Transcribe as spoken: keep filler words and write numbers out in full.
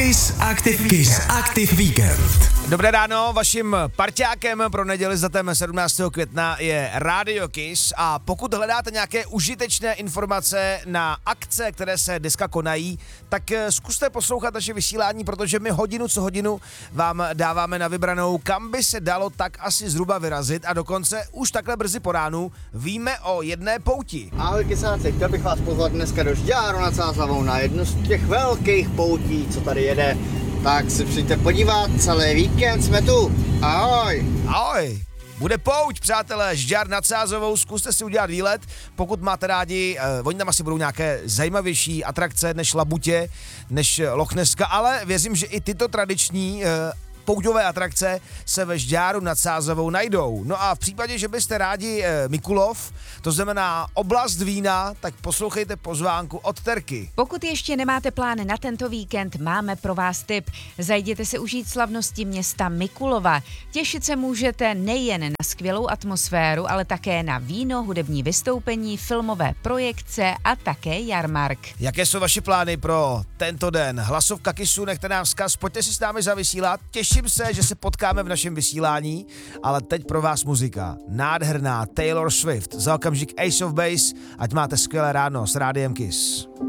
Kiss Active, Kiss Active Weekend. Dobré ráno, vaším parťákem pro neděli za tém sedmnáctého května je Radio Kiss a pokud hledáte nějaké užitečné informace na akce, které se dneska konají, tak zkuste poslouchat naše vysílání, protože my hodinu co hodinu vám dáváme na vybranou, kam by se dalo tak asi zhruba vyrazit a dokonce už takhle brzy po ránu víme o jedné pouti. Ahoj kysáci, chtěl bych vás pozvat dneska do Žďáru nad Sázavou na jednu z těch velkých poutí, co tady jede. Tak si přijďte podívat, celý víkend jsme tu. Ahoj. Ahoj. Bude pouť, přátelé, Žďár nad Sázovou, zkuste si udělat výlet, pokud máte rádi, eh, oni tam asi budou nějaké zajímavější atrakce než Labutě, než Loch Nesska, ale věřím, že i tyto tradiční eh, pouťové atrakce se ve Žďáru nad Sázovou najdou. No a v případě, že byste rádi e, Mikulov, to znamená oblast vína, tak poslouchejte pozvánku od Terky. Pokud ještě nemáte plán na tento víkend, máme pro vás tip. Zajděte si užít slavnosti města Mikulova. Těšit se můžete nejen na skvělou atmosféru, ale také na víno, hudební vystoupení, filmové projekce a také jarmark. Jaké jsou vaše plány pro tento den? Hlasovka Kissu, nechte nám vzkaz, pojďte si s námi zavysílat. Těším se, že se potkáme v našem vysílání, ale teď pro vás muzika. Nádherná Taylor Swift, za okamžik Ace of Base, ať máte skvělé ráno s Rádiem Kiss.